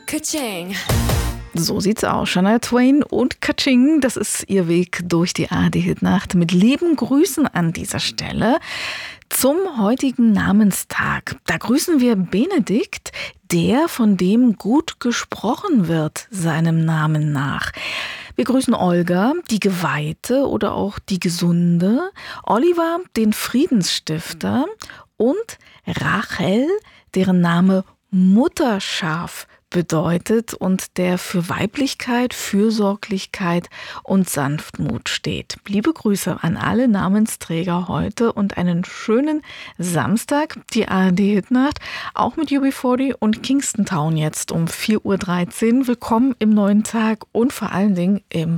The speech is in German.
Ka-ching. So sieht's aus. Shania Twain und Ka-ching, das ist ihr Weg durch die ARD-Hitnacht. Mit lieben Grüßen an dieser Stelle zum heutigen Namenstag. Da grüßen wir Benedikt, der, von dem gut gesprochen wird, seinem Namen nach. Wir grüßen Olga, die Geweihte oder auch die Gesunde, Oliver, den Friedensstifter und Rachel, deren Name Mutterschaf bedeutet und der für Weiblichkeit, Fürsorglichkeit und Sanftmut steht. Liebe Grüße an alle Namensträger heute und einen schönen Samstag. Die ARD-Hitnacht, auch mit UB40 und Kingston Town jetzt um 4.13 Uhr. Willkommen im neuen Tag und vor allen Dingen im